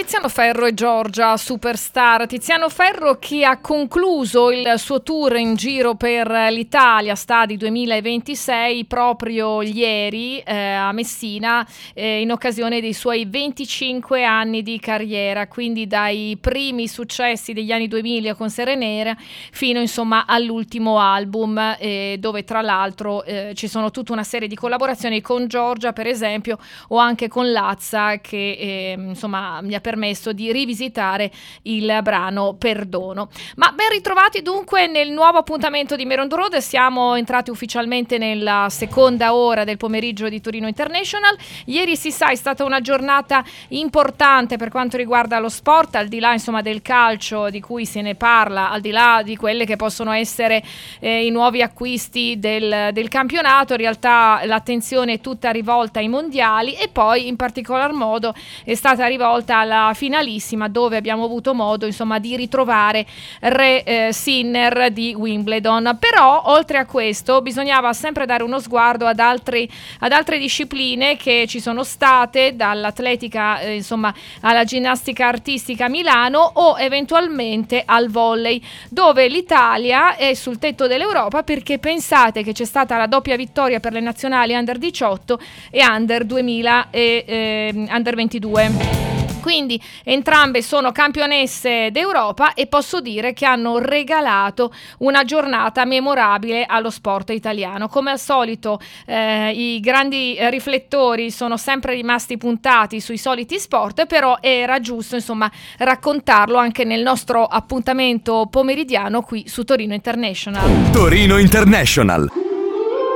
Tiziano Ferro e Giorgia Superstar. Tiziano Ferro che ha concluso il suo tour in giro per l'Italia, Stadi 2026, proprio ieri a Messina, in occasione dei suoi 25 anni di carriera, quindi dai primi successi degli anni 2000 con Serenera fino insomma all'ultimo album, dove tra l'altro ci sono tutta una serie di collaborazioni con Giorgia, per esempio, o anche con Lazza, che insomma mi ha permesso di rivisitare il brano Perdono. Ma ben ritrovati dunque nel nuovo appuntamento di Mare on the Road. Siamo entrati ufficialmente nella seconda ora del pomeriggio di Torino International. Ieri, si sa, è stata una giornata importante per quanto riguarda lo sport, al di là insomma del calcio di cui se ne parla, al di là di quelle che possono essere i nuovi acquisti del campionato. In realtà l'attenzione è tutta rivolta ai mondiali, e poi in particolar modo è stata rivolta alla finalissima, dove abbiamo avuto modo insomma di ritrovare Re Sinner di Wimbledon. Però oltre a questo bisognava sempre dare uno sguardo ad altre discipline che ci sono state, dall'atletica insomma alla ginnastica artistica a Milano, o eventualmente al volley, dove l'Italia è sul tetto dell'Europa, perché pensate che c'è stata la doppia vittoria per le nazionali Under 18 e Under 2000 e Under 22. Quindi entrambe sono campionesse d'Europa e posso dire che hanno regalato una giornata memorabile allo sport italiano. Come al solito i grandi riflettori sono sempre rimasti puntati sui soliti sport, però era giusto insomma raccontarlo anche nel nostro appuntamento pomeridiano qui su Torino International. Torino International.